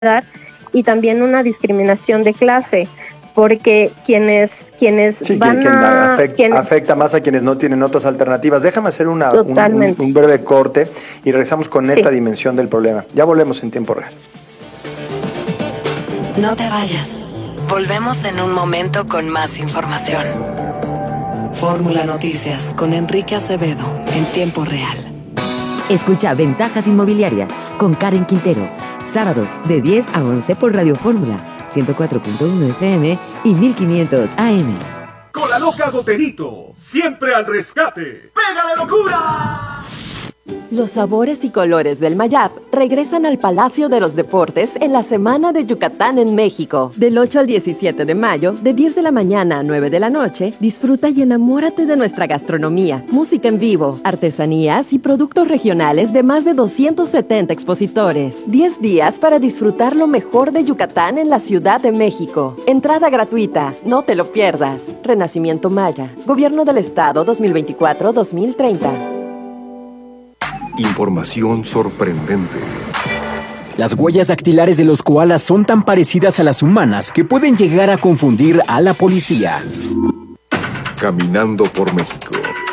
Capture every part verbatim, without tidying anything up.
y también una discriminación de clase, porque quienes quienes sí, van quien, quien a afecta, quien, afecta más a quienes no tienen otras alternativas. Déjame hacer una, un, un, un breve corte y regresamos con sí. esta dimensión del problema. Ya volvemos en tiempo real. No te vayas. Volvemos en un momento con más información. Fórmula Noticias con Enrique Acevedo en tiempo real. Escucha Ventajas Inmobiliarias con Karen Quintero. Sábados de diez a once por Radio Fórmula, ciento cuatro punto uno F M y mil quinientos A M. Con la loca Goterito, siempre al rescate. ¡Pega de locura! Los sabores y colores del Mayap regresan al Palacio de los Deportes en la Semana de Yucatán en México. Del ocho al diecisiete de mayo, de diez de la mañana a nueve de la noche, disfruta y enamórate de nuestra gastronomía, música en vivo, artesanías y productos regionales de más de doscientos setenta expositores. diez días para disfrutar lo mejor de Yucatán en la Ciudad de México. Entrada gratuita, no te lo pierdas. Renacimiento Maya, Gobierno del Estado dos mil veinticuatro a dos mil treinta. Información sorprendente. Las huellas dactilares de los koalas son tan parecidas a las humanas que pueden llegar a confundir a la policía. Caminando por México.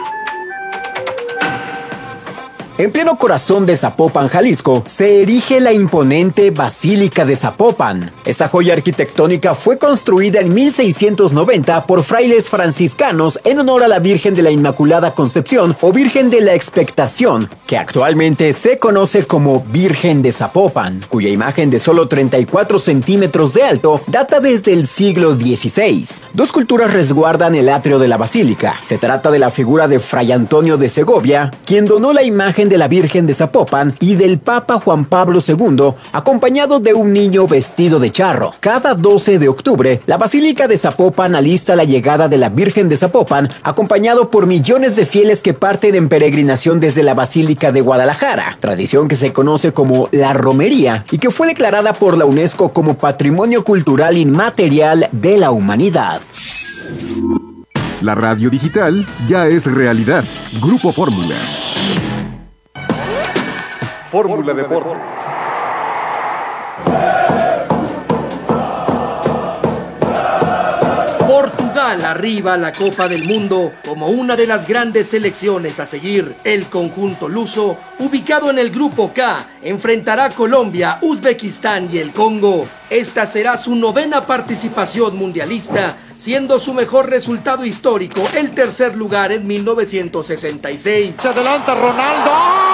En pleno corazón de Zapopan, Jalisco, se erige la imponente Basílica de Zapopan. Esta joya arquitectónica fue construida en mil seiscientos noventa por frailes franciscanos en honor a la Virgen de la Inmaculada Concepción o Virgen de la Expectación, que actualmente se conoce como Virgen de Zapopan, cuya imagen de solo treinta y cuatro centímetros de alto data desde el siglo dieciséis. Dos culturas resguardan el atrio de la basílica. Se trata de la figura de Fray Antonio de Segovia, quien donó la imagen de la Virgen de Zapopan, y del Papa Juan Pablo segundo, acompañado de un niño vestido de charro. Cada doce de octubre, la Basílica de Zapopan alista la llegada de la Virgen de Zapopan, acompañado por millones de fieles que parten en peregrinación desde la Basílica de Guadalajara, tradición que se conoce como la romería y que fue declarada por la UNESCO como Patrimonio Cultural Inmaterial de la Humanidad. La radio digital ya es realidad. Grupo Fórmula. Fórmula Deportes. Portugal arriba a la Copa del Mundo como una de las grandes selecciones a seguir. El conjunto luso, ubicado en el Grupo K, enfrentará a Colombia, Uzbekistán y el Congo. Esta será su novena participación mundialista, siendo su mejor resultado histórico el tercer lugar en mil novecientos sesenta y seis. Se adelanta Ronaldo.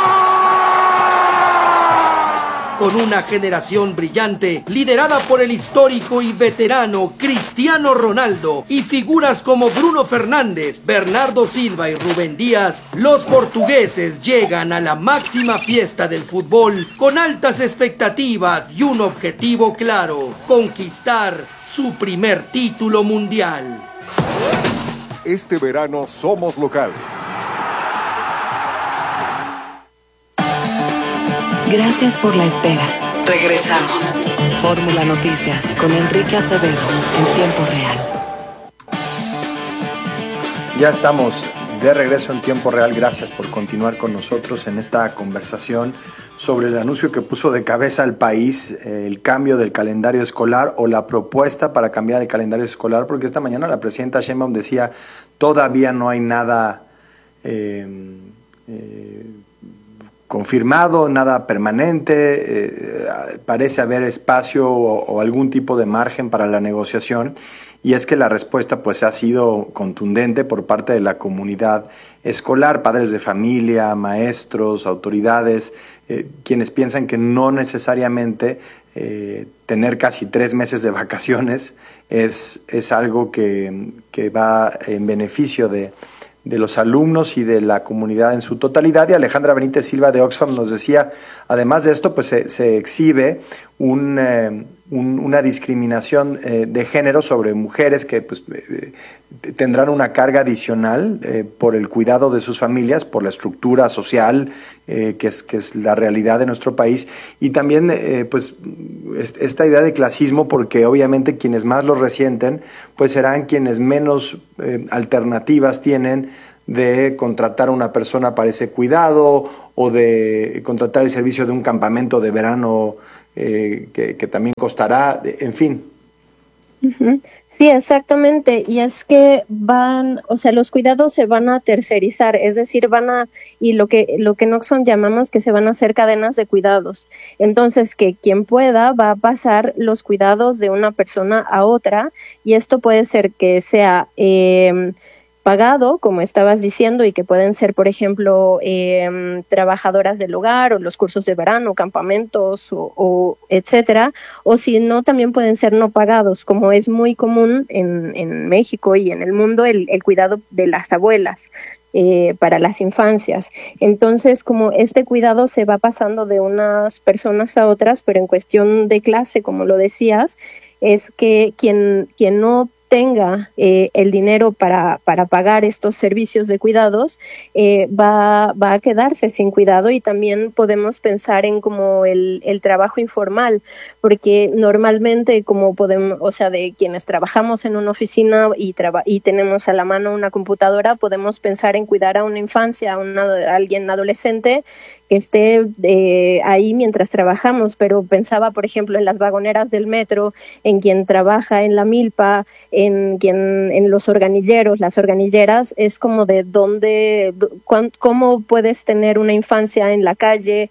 Con una generación brillante, liderada por el histórico y veterano Cristiano Ronaldo y figuras como Bruno Fernández, Bernardo Silva y Rubén Díaz, los portugueses llegan a la máxima fiesta del fútbol con altas expectativas y un objetivo claro: conquistar su primer título mundial. Este verano somos locales. Gracias por la espera. Regresamos. Fórmula Noticias con Enrique Acevedo en tiempo real. Ya estamos de regreso en tiempo real. Gracias por continuar con nosotros en esta conversación sobre el anuncio que puso de cabeza al país, eh, el cambio del calendario escolar o la propuesta para cambiar el calendario escolar, porque esta mañana la presidenta Sheinbaum decía, todavía no hay nada eh, eh, confirmado, nada permanente, eh, parece haber espacio o, o algún tipo de margen para la negociación, y es que la respuesta pues ha sido contundente por parte de la comunidad escolar, padres de familia, maestros, autoridades, eh, quienes piensan que no necesariamente eh, tener casi tres meses de vacaciones es, es algo que, que va en beneficio de de los alumnos y de la comunidad en su totalidad. Y Alejandra Benítez Silva de Oxfam nos decía, además de esto, pues se, se exhibe un, eh, un, una discriminación eh, de género sobre mujeres que pues, eh, tendrán una carga adicional eh, por el cuidado de sus familias, por la estructura social eh, que, es, que es la realidad de nuestro país, y también eh, pues esta idea de clasismo, porque obviamente quienes más lo resienten pues serán quienes menos eh, alternativas tienen de contratar a una persona para ese cuidado o de contratar el servicio de un campamento de verano eh, que, que también costará, en fin. Uh-huh. Sí, exactamente, y es que van, o sea, los cuidados se van a tercerizar, es decir, van a, y lo que lo que en Oxfam llamamos que se van a hacer cadenas de cuidados, entonces que quien pueda va a pasar los cuidados de una persona a otra, y esto puede ser que sea eh, pagado, como estabas diciendo, y que pueden ser, por ejemplo, eh, trabajadoras del hogar o los cursos de verano, campamentos, o, o etcétera, o si no, también pueden ser no pagados, como es muy común en, en México y en el mundo el, el cuidado de las abuelas. Eh, para las infancias. Entonces, como este cuidado se va pasando de unas personas a otras, pero en cuestión de clase, como lo decías, es que quien, quien no tenga eh, el dinero para, para pagar estos servicios de cuidados, eh, va, va a quedarse sin cuidado, y también podemos pensar en como el, el trabajo informal, porque normalmente como podemos, o sea, de quienes trabajamos en una oficina y, traba, y tenemos a la mano una computadora, podemos pensar en cuidar a una infancia, a, una, a alguien adolescente que esté eh, ahí mientras trabajamos, pero pensaba, por ejemplo, en las vagoneras del metro, en quien trabaja en la milpa, en quien en los organilleros, las organilleras, es como de dónde, cómo puedes tener una infancia en la calle,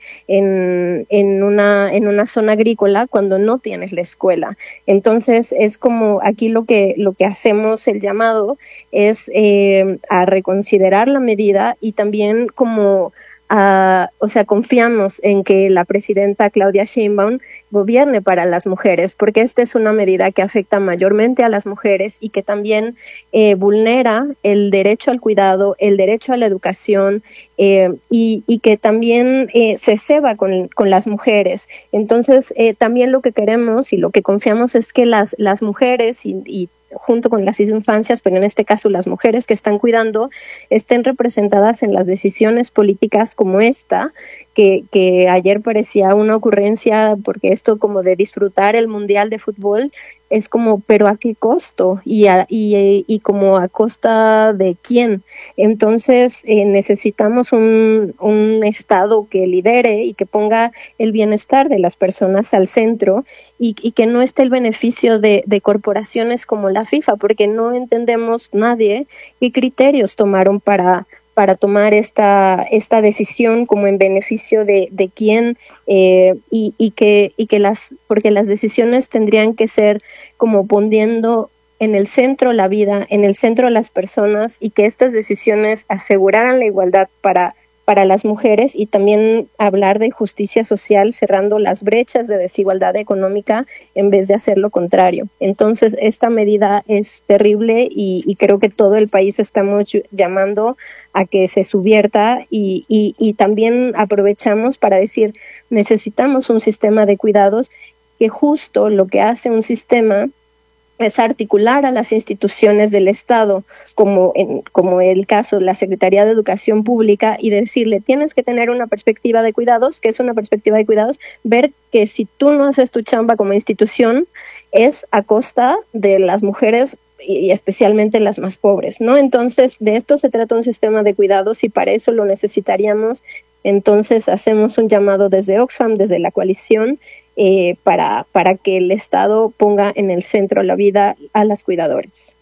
en, en una en una zona agrícola cuando no tienes la escuela. Entonces es como aquí lo que lo que hacemos el llamado es eh, a reconsiderar la medida, y también como Uh, o sea, confiamos en que la presidenta Claudia Sheinbaum gobierne para las mujeres, porque esta es una medida que afecta mayormente a las mujeres y que también eh, vulnera el derecho al cuidado, el derecho a la educación, eh, y, y que también eh, se ceba con, con las mujeres. Entonces, eh, también lo que queremos y lo que confiamos es que las, las mujeres y, y junto con las infancias, pero en este caso las mujeres que están cuidando, estén representadas en las decisiones políticas como esta, que, que ayer parecía una ocurrencia, porque esto como de disfrutar el Mundial de Fútbol es como, pero ¿a qué costo? Y, a, y, y como a costa de quién. Entonces eh, necesitamos un, un Estado que lidere y que ponga el bienestar de las personas al centro, y, y que no esté el beneficio de, de corporaciones como la FIFA, porque no entendemos nadie qué criterios tomaron para para tomar esta esta decisión, como en beneficio de, de quién, eh, y, y que y que las porque las decisiones tendrían que ser como poniendo en el centro la vida, en el centro las personas, y que estas decisiones aseguraran la igualdad para para las mujeres, y también hablar de justicia social, cerrando las brechas de desigualdad económica en vez de hacer lo contrario. Entonces, esta medida es terrible, y, y creo que todo el país estamos llamando a que se subvierta, y, y, y también aprovechamos para decir, necesitamos un sistema de cuidados, que justo lo que hace un sistema es articular a las instituciones del Estado, como en como el caso de la Secretaría de Educación Pública, y decirle, tienes que tener una perspectiva de cuidados. ¿Qué es una perspectiva de cuidados? Ver que si tú no haces tu chamba como institución, es a costa de las mujeres, y especialmente las más pobres, ¿no? Entonces, de esto se trata un sistema de cuidados, y para eso lo necesitaríamos. Entonces, hacemos un llamado desde Oxfam, desde la coalición, Eh, para, para que el Estado ponga en el centro la vida a las cuidadoras.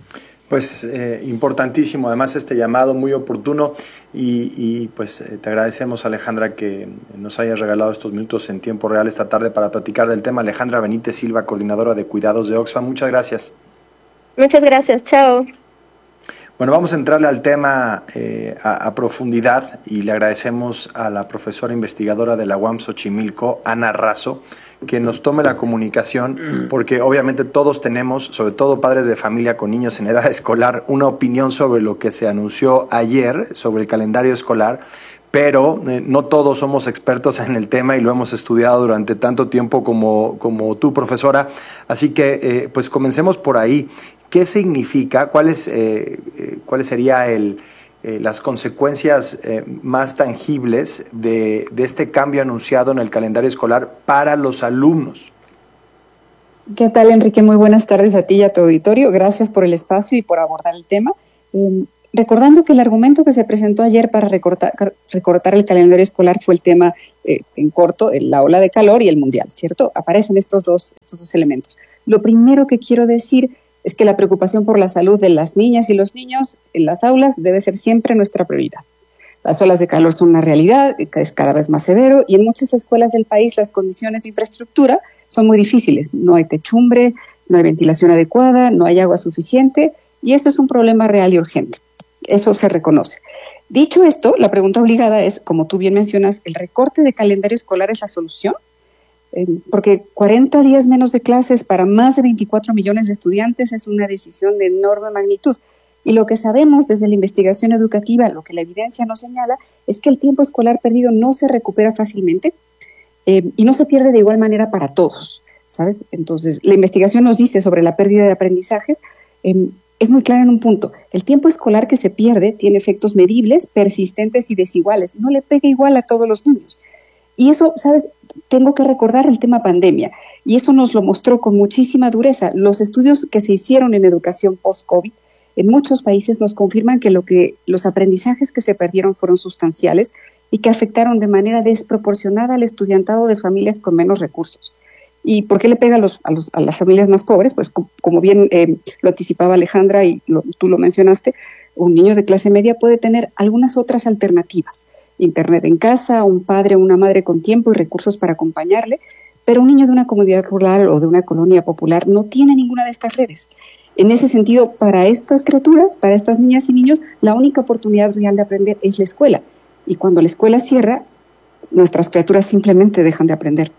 Pues eh, importantísimo, además este llamado muy oportuno, y, y pues eh, te agradecemos, Alejandra, que nos hayas regalado estos minutos en tiempo real esta tarde para platicar del tema. Alejandra Benítez Silva, coordinadora de cuidados de Oxfam, muchas gracias. Muchas gracias, chao. Bueno, vamos a entrarle al tema eh, a, a profundidad, y le agradecemos a la profesora investigadora de la U A M Xochimilco, Ana Razo, que nos tome la comunicación, porque obviamente todos tenemos, sobre todo padres de familia con niños en edad escolar, una opinión sobre lo que se anunció ayer, sobre el calendario escolar, pero eh, no todos somos expertos en el tema y lo hemos estudiado durante tanto tiempo como, como tú, profesora. Así que, eh, pues comencemos por ahí. ¿Qué significa? ¿Cuáles eh, eh, cuáles serían el, eh, las consecuencias eh, más tangibles de, de este cambio anunciado en el calendario escolar para los alumnos? ¿Qué tal, Enrique? Muy buenas tardes a ti y a tu auditorio. Gracias por el espacio y por abordar el tema. Eh, recordando que el argumento que se presentó ayer para recortar, recortar el calendario escolar fue el tema eh, en corto la ola de calor y el mundial, ¿cierto? Aparecen estos dos, estos dos elementos. Lo primero que quiero decir es que la preocupación por la salud de las niñas y los niños en las aulas debe ser siempre nuestra prioridad. Las olas de calor son una realidad, es cada vez más severo, y en muchas escuelas del país las condiciones de infraestructura son muy difíciles. No hay techumbre, no hay ventilación adecuada, no hay agua suficiente, y eso es un problema real y urgente. Eso se reconoce. Dicho esto, la pregunta obligada es, como tú bien mencionas, ¿el recorte de calendario escolar es la solución? Eh, porque cuarenta días menos de clases para más de veinticuatro millones de estudiantes es una decisión de enorme magnitud. Y lo que sabemos desde la investigación educativa, lo que la evidencia nos señala, es que el tiempo escolar perdido no se recupera fácilmente eh, y no se pierde de igual manera para todos, ¿sabes? Entonces, la investigación nos dice sobre la pérdida de aprendizajes, eh, es muy clara en un punto. El tiempo escolar que se pierde tiene efectos medibles, persistentes y desiguales. No le pega igual a todos los niños. Y eso, ¿sabes? Tengo que recordar el tema pandemia. Y eso nos lo mostró con muchísima dureza. Los estudios que se hicieron en educación post-COVID en muchos países nos confirman que, lo que los aprendizajes que se perdieron fueron sustanciales y que afectaron de manera desproporcionada al estudiantado de familias con menos recursos. ¿Y por qué le pega a, los, a, los, a las familias más pobres? Pues co- como bien eh, lo anticipaba Alejandra y lo, tú lo mencionaste, un niño de clase media puede tener algunas otras alternativas. Internet en casa, un padre o una madre con tiempo y recursos para acompañarle, pero un niño de una comunidad rural o de una colonia popular no tiene ninguna de estas redes. En ese sentido, para estas criaturas, para estas niñas y niños, la única oportunidad real de aprender es la escuela. Y cuando la escuela cierra, nuestras criaturas simplemente dejan de aprender.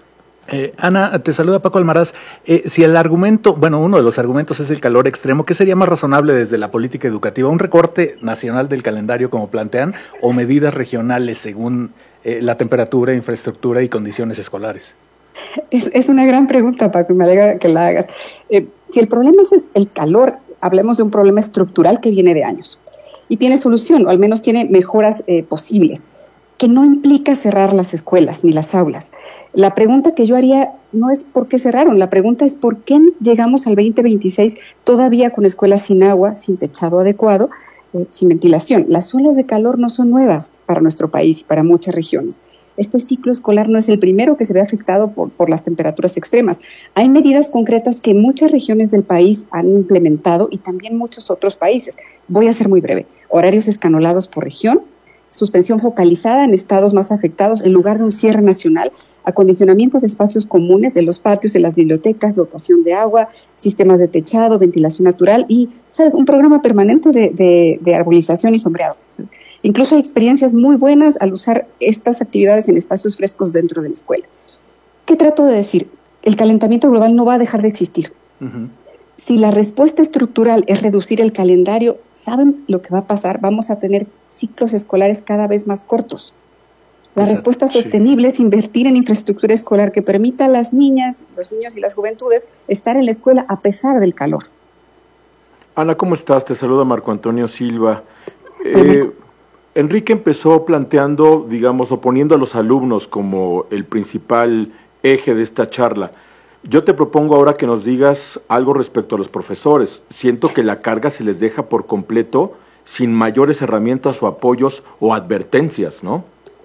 Eh, Ana, te saluda Paco Almaraz. Eh, si el argumento, bueno, uno de los argumentos es el calor extremo, ¿qué sería más razonable desde la política educativa? ¿Un recorte nacional del calendario como plantean o medidas regionales según eh, la temperatura, infraestructura y condiciones escolares? Es, es una gran pregunta, Paco, y me alegra que la hagas. Eh, si el problema es el calor, hablemos de un problema estructural que viene de años y tiene solución, o al menos tiene mejoras eh, posibles, que no implica cerrar las escuelas ni las aulas. La pregunta que yo haría no es por qué cerraron, la pregunta es por qué llegamos al veinte veintiséis todavía con escuelas sin agua, sin techado adecuado, eh, sin ventilación. Las olas de calor no son nuevas para nuestro país y para muchas regiones. Este ciclo escolar no es el primero que se ve afectado por, por las temperaturas extremas. Hay medidas concretas que muchas regiones del país han implementado y también muchos otros países. Voy a ser muy breve. Horarios escanolados por región, suspensión focalizada en estados más afectados en lugar de un cierre nacional, acondicionamiento de espacios comunes en los patios, en las bibliotecas, dotación de agua, sistemas de techado, ventilación natural y, ¿sabes?, un programa permanente de, de, de arbolización y sombreado. Incluso hay experiencias muy buenas al usar estas actividades en espacios frescos dentro de la escuela. ¿Qué trato de decir? El calentamiento global no va a dejar de existir. Uh-huh. Si la respuesta estructural es reducir el calendario, ¿saben lo que va a pasar? Vamos a tener ciclos escolares cada vez más cortos. La Exacto, respuesta sostenible sí. es invertir en infraestructura escolar que permita a las niñas, los niños y las juventudes estar en la escuela a pesar del calor. Ana, ¿cómo estás? Te saluda Marco Antonio Silva. Eh, Enrique empezó planteando, digamos, o poniendo a los alumnos como el principal eje de esta charla. Yo te propongo ahora que nos digas algo respecto a los profesores. Siento que la carga se les deja por completo sin mayores herramientas o apoyos o advertencias, ¿no?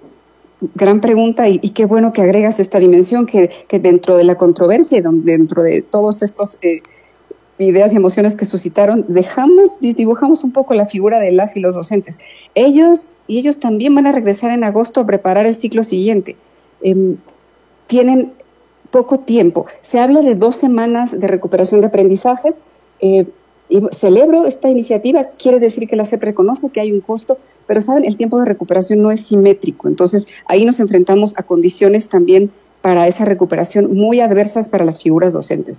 Gran pregunta y, y qué bueno que agregas esta dimensión que, que dentro de la controversia, dentro de todos estos eh, ideas y emociones que suscitaron, dejamos, dibujamos un poco la figura de las y los docentes. Ellos y ellos también van a regresar en agosto a preparar el ciclo siguiente. Eh, tienen poco tiempo. Se habla de dos semanas de recuperación de aprendizajes. Eh, y celebro esta iniciativa, quiere decir que la S E P reconoce que hay un costo, pero saben, el tiempo de recuperación no es simétrico. Entonces, ahí nos enfrentamos a condiciones también para esa recuperación muy adversas para las figuras docentes.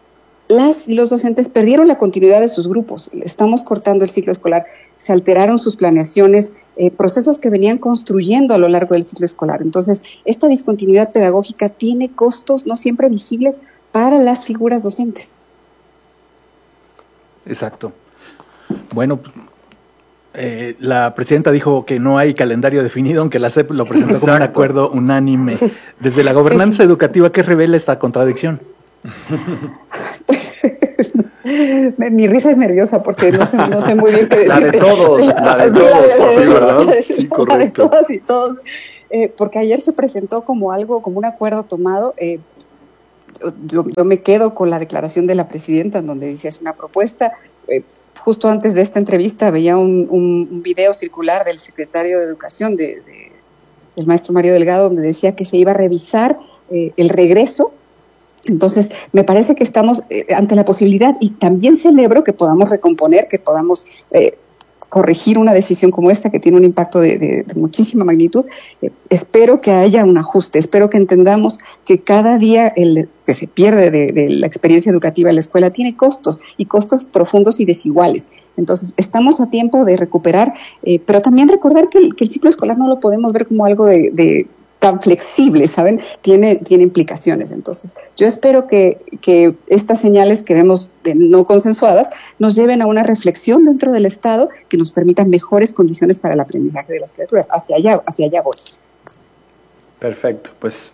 Las y los docentes perdieron la continuidad de sus grupos. Estamos cortando el ciclo escolar. Se alteraron sus planeaciones, eh, procesos que venían construyendo a lo largo del ciclo escolar. Entonces, esta discontinuidad pedagógica tiene costos no siempre visibles para las figuras docentes. Exacto. Bueno, eh, la presidenta dijo que no hay calendario definido, aunque la S E P lo presentó Exacto. como un acuerdo unánime. Desde la gobernanza sí, sí. educativa, ¿qué revela esta contradicción? Mi risa es nerviosa porque no sé, no sé muy bien qué decir. La de todos, la de todos, la de, por sí, ¿verdad? La de, sí, la de todas y todos. eh, porque ayer se presentó como algo, como un acuerdo tomado. Eh, yo, yo me quedo con la declaración de la presidenta en donde dice es una propuesta. Eh, justo antes de esta entrevista veía un, un, un video circular del secretario de Educación, de, de, del maestro Mario Delgado, donde decía que se iba a revisar eh, el regreso. Entonces, me parece que estamos eh, ante la posibilidad, y también celebro que podamos recomponer, que podamos eh, corregir una decisión como esta, que tiene un impacto de, de, de muchísima magnitud. Eh, espero que haya un ajuste, espero que entendamos que cada día el que se pierde de, de la experiencia educativa en la escuela tiene costos, y costos profundos y desiguales. Entonces, estamos a tiempo de recuperar, eh, pero también recordar que el, que el ciclo escolar no lo podemos ver como algo de... de tan flexible, ¿saben? Tiene, tiene implicaciones. Entonces, yo espero que, que estas señales que vemos de no consensuadas nos lleven a una reflexión dentro del Estado que nos permitan mejores condiciones para el aprendizaje de las criaturas. Hacia allá, hacia allá voy. Perfecto. Pues,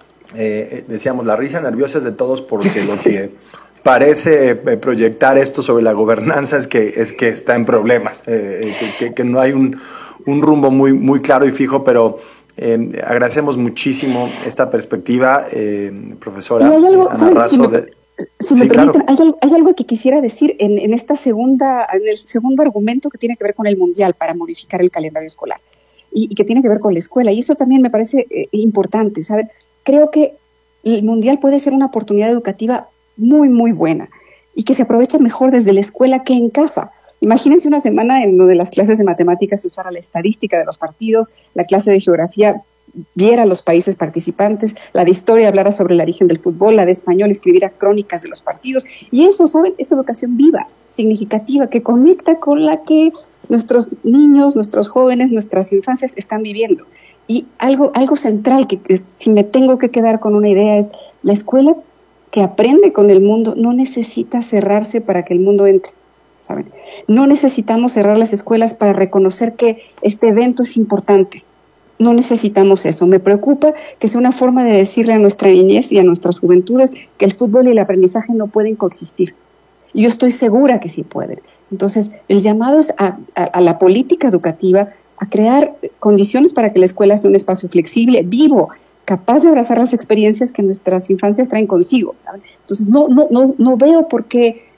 eh, decíamos, la risa nerviosa es de todos porque lo que parece proyectar esto sobre la gobernanza es que, es que está en problemas, eh, que, que, que no hay un, un rumbo muy, muy claro y fijo, pero Eh, agradecemos muchísimo esta perspectiva, eh, profesora. Y hay algo, Ana ¿saben? Razo, Si me, de... si sí, me permiten, claro. hay, algo, hay algo que quisiera decir en, en esta segunda, en el segundo argumento que tiene que ver con el Mundial para modificar el calendario escolar y, y que tiene que ver con la escuela. Y eso también me parece eh, importante, ¿saben? Creo que el Mundial puede ser una oportunidad educativa muy, muy buena y que se aprovecha mejor desde la escuela que en casa. Imagínense una semana en donde las clases de matemáticas se usara la estadística de los partidos, la clase de geografía viera los países participantes, la de historia hablara sobre el origen del fútbol, la de español escribiera crónicas de los partidos. Y eso, ¿saben? Es educación viva, significativa, que conecta con la que nuestros niños, nuestros jóvenes, nuestras infancias están viviendo. Y algo, algo central, que, que si me tengo que quedar con una idea, es la escuela que aprende con el mundo no necesita cerrarse para que el mundo entre, ¿saben? No necesitamos cerrar las escuelas para reconocer que este evento es importante. No necesitamos eso. Me preocupa que sea una forma de decirle a nuestra niñez y a nuestras juventudes que el fútbol y el aprendizaje no pueden coexistir. Y yo estoy segura que sí pueden. Entonces, el llamado es a, a, a la política educativa, a crear condiciones para que la escuela sea un espacio flexible, vivo, capaz de abrazar las experiencias que nuestras infancias traen consigo, ¿saben? Entonces, no, no, no, no veo por qué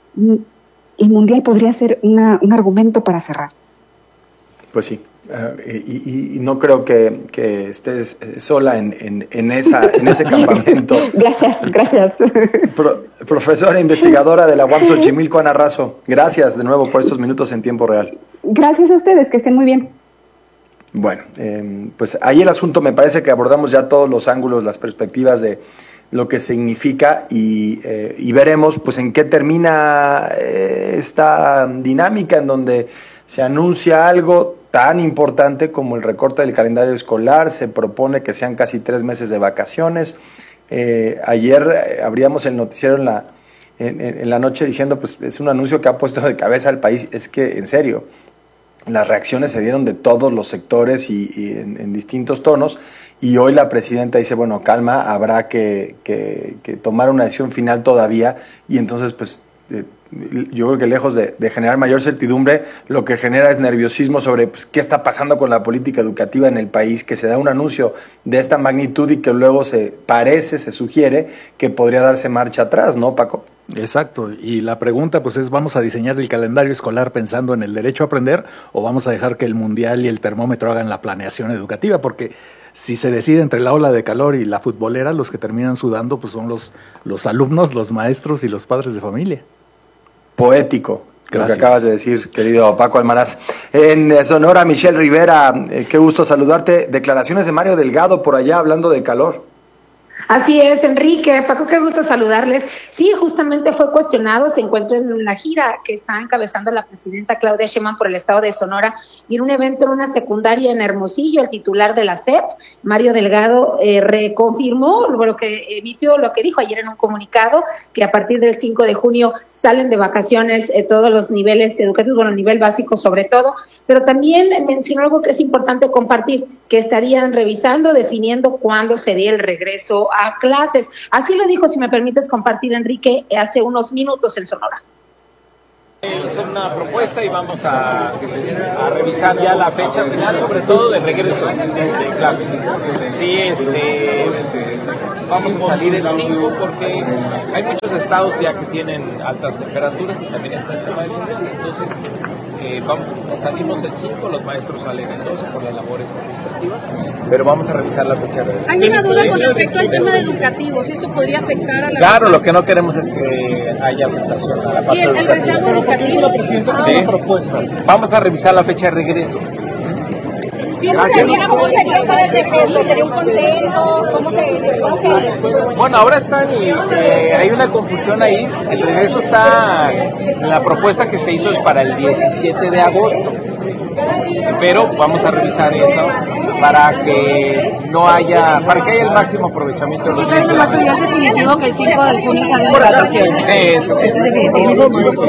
el Mundial podría ser una, un argumento para cerrar. Pues sí. Uh, y, y no creo que, que estés sola en, en, en, esa, en ese campamento. Gracias, gracias. Pro, profesora investigadora de la U A M Xochimilco, Ana Razo, gracias de nuevo por estos minutos en tiempo real. Gracias a ustedes, que estén muy bien. Bueno, eh, pues ahí el asunto, me parece que abordamos ya todos los ángulos, las perspectivas de lo que significa y, eh, y veremos pues en qué termina eh, esta dinámica en donde se anuncia algo tan importante como el recorte del calendario escolar, se propone que sean casi tres meses de vacaciones. Eh, ayer eh, abríamos el noticiero en la, en, en la noche diciendo, pues es un anuncio que ha puesto de cabeza al país. Es que, en serio, las reacciones se dieron de todos los sectores y, y en, en distintos tonos, y hoy la presidenta dice, bueno, calma, habrá que, que, que tomar una decisión final todavía, y entonces, pues, eh, yo creo que lejos de, de generar mayor certidumbre, lo que genera es nerviosismo sobre pues, qué está pasando con la política educativa en el país, que se da un anuncio de esta magnitud y que luego se parece, se sugiere que podría darse marcha atrás, ¿no, Paco? Exacto, y la pregunta pues es, ¿vamos a diseñar el calendario escolar pensando en el derecho a aprender o vamos a dejar que el Mundial y el termómetro hagan la planeación educativa? Porque si se decide entre la ola de calor y la futbolera, los que terminan sudando pues son los, los alumnos, los maestros y los padres de familia. Poético, Gracias. Lo que acabas de decir, querido Paco Almaraz. En Sonora, Michelle Rivera, eh, qué gusto saludarte. Declaraciones de Mario Delgado por allá hablando de calor. Así es, Enrique. Paco, qué gusto saludarles. Sí, justamente fue cuestionado, se encuentra en la gira que está encabezando la presidenta Claudia Sheinbaum por el estado de Sonora y en un evento en una secundaria en Hermosillo, el titular de la S E P, Mario Delgado, eh, reconfirmó lo que emitió, lo que dijo ayer en un comunicado, que a partir del cinco de junio salen de vacaciones eh, todos los niveles educativos, bueno, el nivel básico sobre todo, pero también mencionó algo que es importante compartir, que estarían revisando, definiendo cuándo sería el regreso a clases. Así lo dijo, si me permites compartir, Enrique, hace unos minutos en Sonora. hacer una propuesta y vamos a, a revisar ya la fecha final, sobre todo de regreso de clases. Sí, este, vamos a salir el cinco porque hay muchos estados ya que tienen altas temperaturas y también está el tema del inglés, entonces eh, vamos, salimos el cinco, los maestros salen el doce por las labores administrativas, pero vamos a revisar la fecha de regreso. Hay una duda con respecto al tema educativo, si esto podría afectar a la... Claro, lo que no queremos es que haya afectación a la parte y el, el rezago educativo. ¿Sí? Propuesta. Vamos a revisar la fecha de regreso. ¿Cómo sería, ¿Cómo sería el regreso? ¿Sería un consenso? ¿Cómo se, cómo se... Bueno, ahora están y eh, hay una confusión ahí. El regreso está, la propuesta que se hizo es para el diecisiete de agosto. Pero vamos a revisar eso para que no haya, para que haya el máximo aprovechamiento de los niños. ¿Es ya definitivo que el cinco de junio salen de vacaciones? Sí, eso. ¿Eso es definitivo?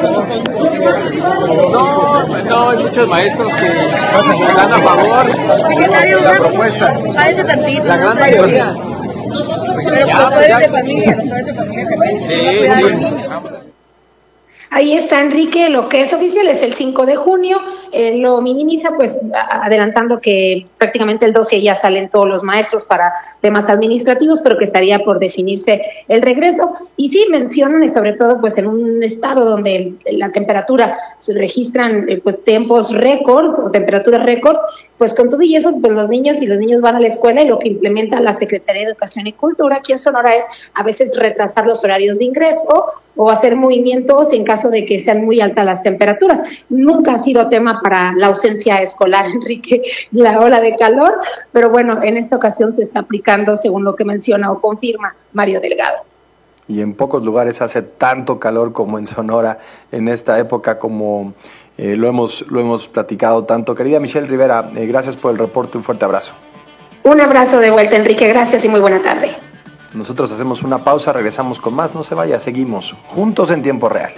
No, no, hay muchos maestros que están a favor de la propuesta. Parece tantito. La gran mayoría. Pero los padres de familia, los padres de familia que sí, sí. Ahí está, Enrique, lo que es oficial es el cinco de junio, eh, lo minimiza pues adelantando que prácticamente el doce ya salen todos los maestros para temas administrativos, pero que estaría por definirse el regreso. Y sí, mencionan, y sobre todo pues en un estado donde el, la temperatura se registran eh, pues tiempos récords o temperaturas récords, pues con todo y eso, pues los niños y los niños van a la escuela y lo que implementa la Secretaría de Educación y Cultura aquí en Sonora es a veces retrasar los horarios de ingreso o hacer movimientos en caso de que sean muy altas las temperaturas. Nunca ha sido tema para la ausencia escolar, Enrique, la ola de calor, pero bueno, en esta ocasión se está aplicando según lo que menciona o confirma Mario Delgado. Y en pocos lugares hace tanto calor como en Sonora en esta época, como eh, lo hemos lo hemos platicado tanto. Querida Michelle Rivera, eh, gracias por el reporte, un fuerte abrazo. Un abrazo de vuelta, Enrique, gracias y muy buena tarde. Nosotros hacemos una pausa, regresamos con más, no se vaya, seguimos juntos en tiempo real.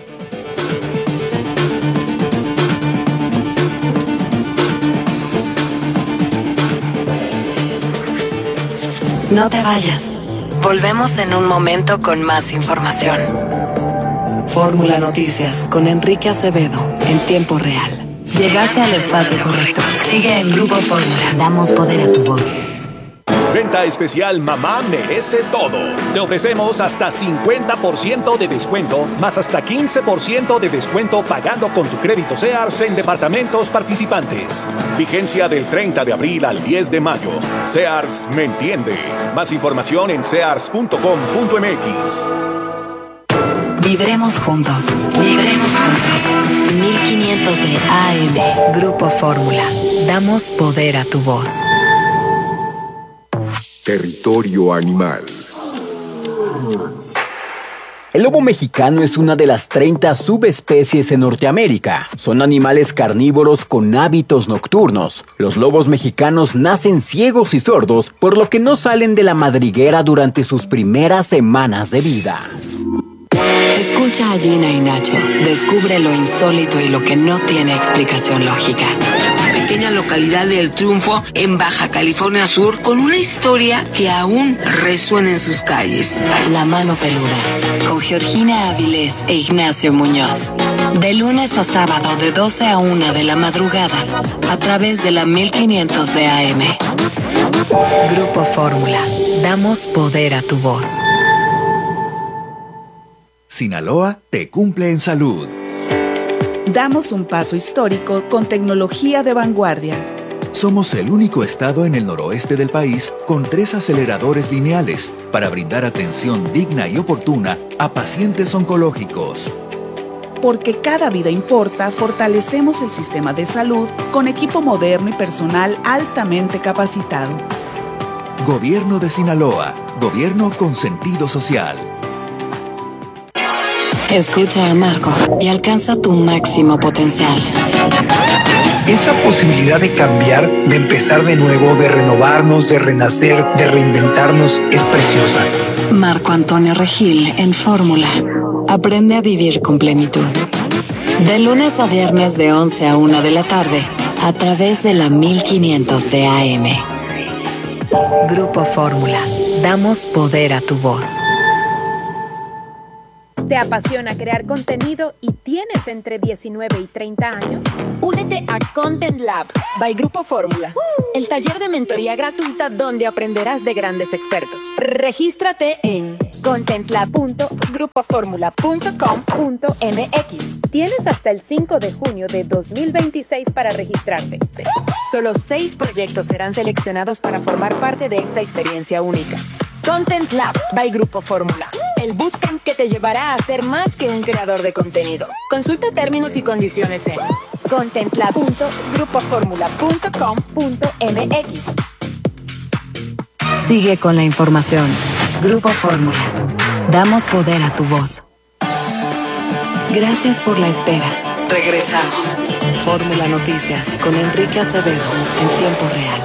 No te vayas. Volvemos en un momento con más información. Fórmula Noticias con Enrique Acevedo en tiempo real. Llegaste al espacio correcto. Sigue en Grupo Fórmula. Damos poder a tu voz. Venta especial Mamá Merece Todo. Te ofrecemos hasta cincuenta por ciento de descuento, más hasta quince por ciento de descuento pagando con tu crédito Sears en departamentos participantes. Vigencia del treinta de abril al diez de mayo. Sears me entiende. Más información en sears punto com punto m x. Vibremos juntos. Vibremos juntos. mil quinientos de A M. Grupo Fórmula. Damos poder a tu voz. Territorio animal. El lobo mexicano es una de las treinta subespecies en Norteamérica. Son animales carnívoros con hábitos nocturnos. Los lobos mexicanos nacen ciegos y sordos, por lo que no salen de la madriguera durante sus primeras semanas de vida. Escucha a Gina y Nacho. Descubre lo insólito y lo que no tiene explicación lógica. Pequeña localidad de El Triunfo, en Baja California Sur, con una historia que aún resuena en sus calles. La Mano Peluda, con Georgina Áviles e Ignacio Muñoz. De lunes a sábado, de doce a una de la madrugada, a través de la mil quinientos de A M. Grupo Fórmula. Damos poder a tu voz. Sinaloa te cumple en salud. Damos un paso histórico con tecnología de vanguardia. Somos el único estado en el noroeste del país con tres aceleradores lineales para brindar atención digna y oportuna a pacientes oncológicos. Porque cada vida importa, fortalecemos el sistema de salud con equipo moderno y personal altamente capacitado. Gobierno de Sinaloa, gobierno con sentido social. Escucha a Marco y alcanza tu máximo potencial. Esa posibilidad de cambiar, de empezar de nuevo, de renovarnos, de renacer, de reinventarnos, es preciosa. Marco Antonio Regil en Fórmula. Aprende a vivir con plenitud. De lunes a viernes de once a una de la tarde, a través de la mil quinientos de A M. Grupo Fórmula. Damos poder a tu voz. ¿Te apasiona crear contenido y tienes entre diecinueve y treinta años? Únete a Content Lab by Grupo Fórmula, el taller de mentoría gratuita donde aprenderás de grandes expertos. Regístrate en contentlab punto grupo formula punto com punto m x. Tienes hasta el cinco de junio de dos mil veintiséis para registrarte. Solo seis proyectos serán seleccionados para formar parte de esta experiencia única. Content Lab by Grupo Fórmula, el bootcamp que te llevará a ser más que un creador de contenido. Consulta términos y condiciones en contentlab punto grupo formula punto com punto m x. Sigue con la información. Grupo Fórmula. Damos poder a tu voz. Gracias por la espera. Regresamos. Fórmula Noticias con Enrique Acevedo en tiempo real.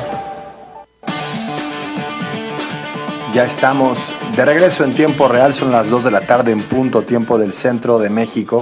Ya estamos de regreso en tiempo real, son las dos de la tarde en punto, tiempo del centro de México.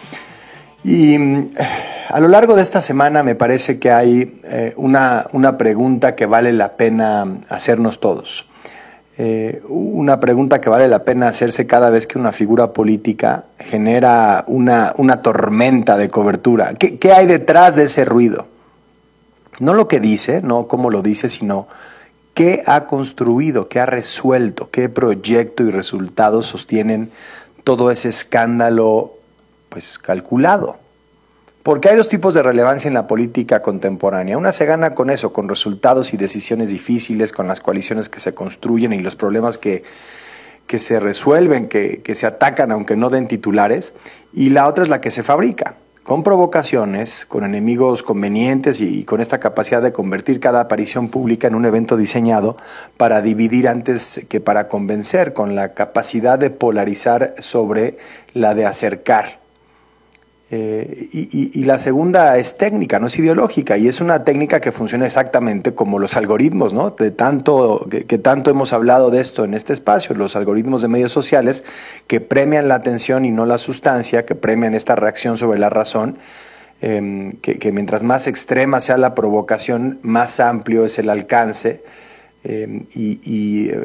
Y a lo largo de esta semana me parece que hay eh, una, una pregunta que vale la pena hacernos todos. Eh, una pregunta que vale la pena hacerse cada vez que una figura política genera una, una tormenta de cobertura. ¿Qué, qué hay detrás de ese ruido? No lo que dice, no cómo lo dice, sino qué ha construido, qué ha resuelto, qué proyecto y resultados sostienen todo ese escándalo pues calculado. Porque hay dos tipos de relevancia en la política contemporánea. Una se gana con eso, con resultados y decisiones difíciles, con las coaliciones que se construyen y los problemas que, que se resuelven, que, que se atacan aunque no den titulares. Y la otra es la que se fabrica, con provocaciones, con enemigos convenientes y con esta capacidad de convertir cada aparición pública en un evento diseñado para dividir antes que para convencer, con la capacidad de polarizar sobre la de acercar. Eh, y, y, y la segunda es técnica, no es ideológica, y es una técnica que funciona exactamente como los algoritmos, ¿no? De tanto, que, que tanto hemos hablado de esto en este espacio, los algoritmos de medios sociales que premian la atención y no la sustancia, que premian esta reacción sobre la razón, eh, que, que mientras más extrema sea la provocación, más amplio es el alcance, eh, y, y eh,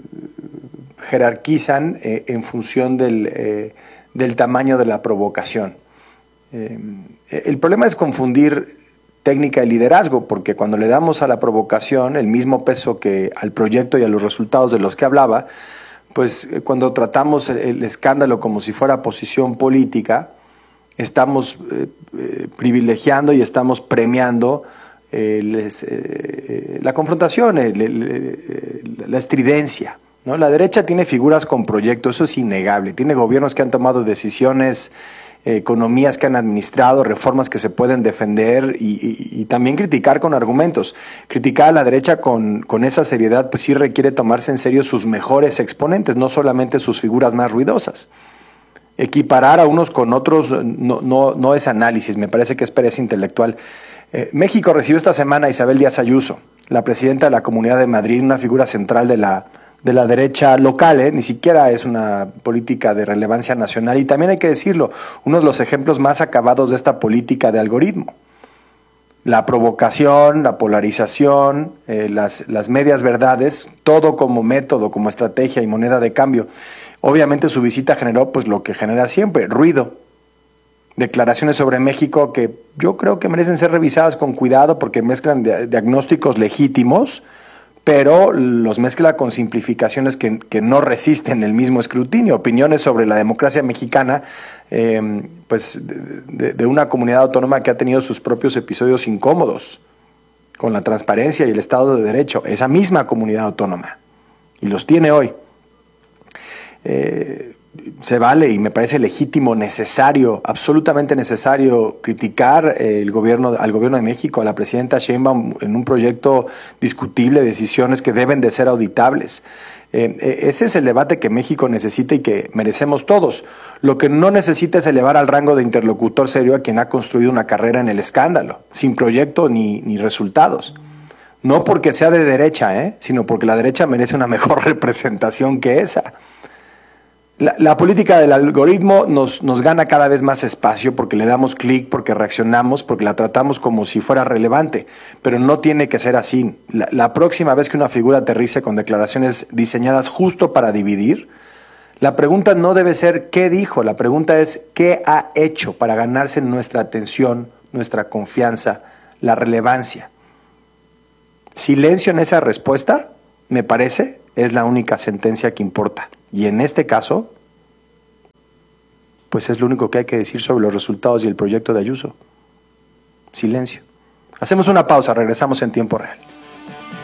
jerarquizan eh, en función del, eh, del tamaño de la provocación. Eh, el problema es confundir técnica y liderazgo, porque cuando le damos a la provocación el mismo peso que al proyecto y a los resultados de los que hablaba, pues eh, cuando tratamos el, el escándalo como si fuera posición política, estamos eh, eh, privilegiando y estamos premiando eh, les, eh, la confrontación, el, el, el, la estridencia, ¿no? La derecha tiene figuras con proyectos, eso es innegable, tiene gobiernos que han tomado decisiones, economías que han administrado, reformas que se pueden defender y, y, y también criticar con argumentos. Criticar a la derecha con, con esa seriedad pues sí requiere tomarse en serio sus mejores exponentes, no solamente sus figuras más ruidosas. Equiparar a unos con otros no, no, no es análisis, me parece que es pereza intelectual. Eh, México recibió esta semana a Isabel Díaz Ayuso, la presidenta de la Comunidad de Madrid, una figura central de la de la derecha local, ¿eh? Ni siquiera es una política de relevancia nacional, y también hay que decirlo, uno de los ejemplos más acabados de esta política de algoritmo. La provocación, la polarización, eh, las, las medias verdades, todo como método, como estrategia y moneda de cambio. Obviamente su visita generó pues lo que genera siempre, ruido. Declaraciones sobre México que yo creo que merecen ser revisadas con cuidado porque mezclan diagnósticos legítimos, pero los mezcla con simplificaciones que, que no resisten el mismo escrutinio, opiniones sobre la democracia mexicana, eh, pues de, de una comunidad autónoma que ha tenido sus propios episodios incómodos con la transparencia y el Estado de Derecho, esa misma comunidad autónoma, y los tiene hoy. Eh, se vale y me parece legítimo, necesario, absolutamente necesario criticar el gobierno, al gobierno de México, a la presidenta Sheinbaum en un proyecto discutible, decisiones que deben de ser auditables. Eh, ese es el debate que México necesita y que merecemos todos. Lo que no necesita es elevar al rango de interlocutor serio a quien ha construido una carrera en el escándalo, sin proyecto ni, ni resultados. No porque sea de derecha, ¿eh? sino porque la derecha merece una mejor representación que esa. La, la política del algoritmo nos, nos gana cada vez más espacio porque le damos clic, porque reaccionamos, porque la tratamos como si fuera relevante, pero no tiene que ser así. La, la próxima vez que una figura aterrice con declaraciones diseñadas justo para dividir, La pregunta no debe ser qué dijo, la pregunta es qué ha hecho para ganarse nuestra atención, nuestra confianza, la relevancia. Silencio en esa respuesta, me parece, es la única sentencia que importa. Y en este caso, pues es lo único que hay que decir sobre los resultados y el proyecto de Ayuso. Silencio. Hacemos una pausa, regresamos en tiempo real.